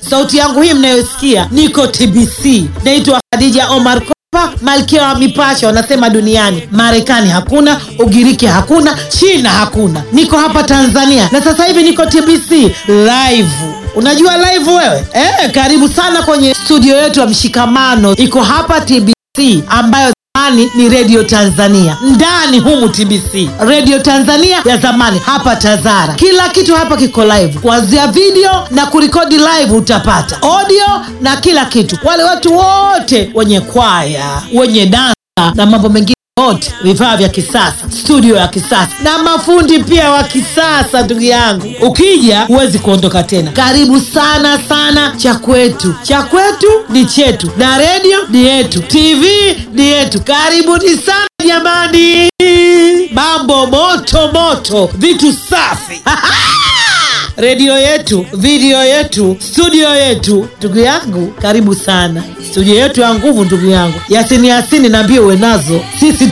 Sauti yangu hii mnayosikia, niko TBC. Naitwa Khadija Omar Kopa, malkia wa mipasho wanasema duniani. Marekani hakuna, Ugiriki hakuna, China hakuna. Niko hapa Tanzania na sasa hivi niko TBC live. Unajua live wewe? Karibu sana kwenye studio yetu ya Mshikamano. Iko hapa TBC ambayo ni Radio Tanzania. Ndani humu TBC Radio Tanzania ya zamani, hapa Tazara. Kila kitu hapa kiko live, kuanzia video na kurekodi live, utapata audio na kila kitu. Wale watu wote wenye kwaya, wenye dansa na mambo mengine yote, vifaa vya kisasa, studio ya kisasa na mafundi pia wa kisasa. Ndugu yangu, ukija huwezi kuondoka tena. Karibu sana sana. Cha kwetu ni chetu, na radio ni yetu, TV ni yetu. Karibuni sana jamani. Mambo moto moto, vitu safi. Radio yetu, video yetu, studio yetu. Ndugu yangu, karibu sana. Studio yetu ya nguvu ndugu yangu. Yasini naambie uwe nazo. Sisi